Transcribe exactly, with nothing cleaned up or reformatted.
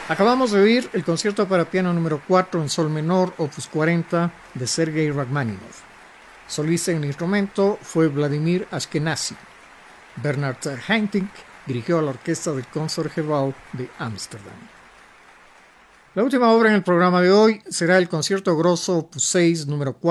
Acabamos de oír el concierto para piano número cuatro en sol menor, opus cuarenta, de Sergei Rachmaninoff. Solista en el instrumento fue Vladimir Ashkenazy. Bernard Haitink dirigió a la orquesta del Concertgebouw de Ámsterdam. La última obra en el programa de hoy será el concierto grosso opus seis número cuatro